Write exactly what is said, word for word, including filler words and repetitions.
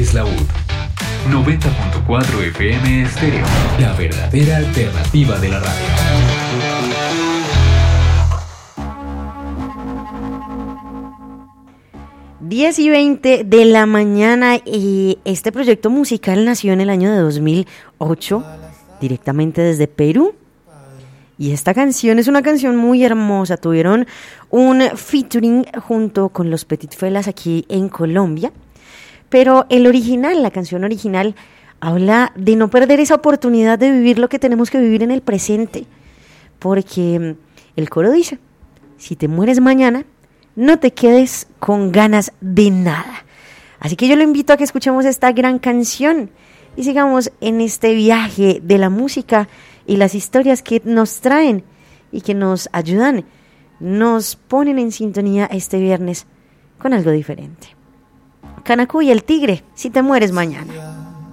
es la U D. noventa punto cuatro F M Estéreo, la verdadera alternativa de la radio. diez y veinte de la mañana y este proyecto musical nació en el año de dos mil ocho, directamente desde Perú. Y esta canción es una canción muy hermosa. Tuvieron un featuring junto con los Petit Felas aquí en Colombia. Pero el original, la canción original, habla de no perder esa oportunidad de vivir lo que tenemos que vivir en el presente. Porque el coro dice, si te mueres mañana, no te quedes con ganas de nada. Así que yo lo invito a que escuchemos esta gran canción y sigamos en este viaje de la música y las historias que nos traen y que nos ayudan, nos ponen en sintonía este viernes con algo diferente. Canacu y el Tigre, si te mueres mañana.